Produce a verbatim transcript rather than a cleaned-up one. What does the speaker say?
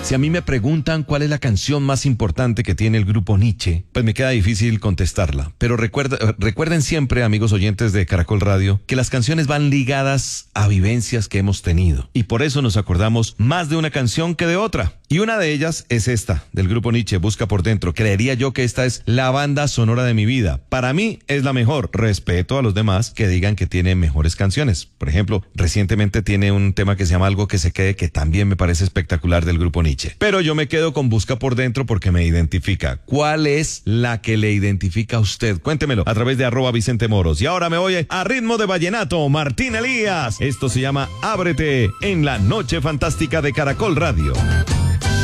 Si a mí me preguntan cuál es la canción más importante que tiene el grupo Nietzsche, pues me queda difícil contestarla. Pero recuerda, recuerden siempre, amigos oyentes de Caracol Radio, que las canciones van ligadas a vivencias que hemos tenido. Y por eso nos acordamos más de una canción que de otra. Y una de ellas es esta, del grupo Nietzsche, Busca por Dentro. Creería yo que esta es la banda sonora de mi vida. Para mí es la mejor. Respeto a los demás que digan que tiene mejores canciones. Por ejemplo, recientemente tiene un tema que se llama Algo que se quede, que también me parece espectacular, del grupo Nietzsche. Pero yo me quedo con Busca por Dentro porque me identifica. ¿Cuál es la que le identifica a usted? Cuéntemelo a través de arroba Vicente Moros. Y ahora me voy a ritmo de vallenato, Martín Elías. Esto se llama Ábrete en la Noche Fantástica de Caracol Radio.